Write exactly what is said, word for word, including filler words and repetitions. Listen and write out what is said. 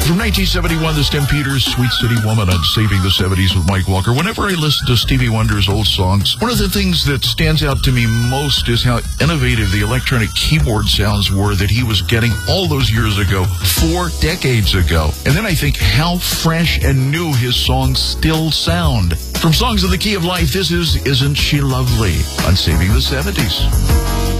From nineteen seventy-one, the Stampeders' Sweet City Woman on Saving the seventies with Mike Walker. Whenever I listen to Stevie Wonder's old songs, one of the things that stands out to me most is how innovative the electronic keyboard sounds were that he was getting all those years ago, four decades ago. And then I think how fresh and new his songs still sound. From Songs in the Key of Life, this is Isn't She Lovely on Saving the seventies.